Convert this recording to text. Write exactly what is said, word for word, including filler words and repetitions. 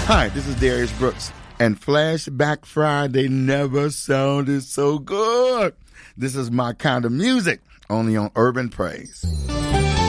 Hi, this is Darius Brooks, and Flashback Friday never sounded so good. This is my kind of music, only on Urban Praise.